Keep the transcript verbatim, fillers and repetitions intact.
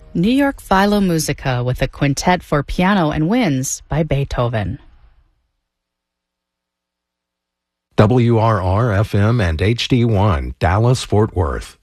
New York Philumusica with a quintet for piano and winds by Beethoven. W R R F M and H D one, Dallas, Fort Worth.